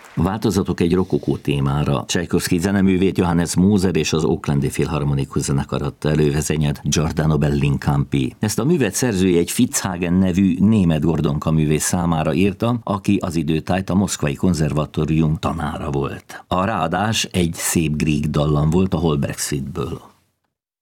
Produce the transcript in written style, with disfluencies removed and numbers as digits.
A változatok egy rokokó témára. Csajkovszky zeneművét Johannes Moser és az Oaklandi Filharmonikus zenekar adta elő, vezényelt Giordano Bellincampi. Ezt a művet szerzője egy Fitzhagen nevű német gordonka művész számára írta, aki az időtájt a Moszkvai Konzervatórium tanára volt. A ráadás egy szép grieg dallam volt a Holberg Suite-ből.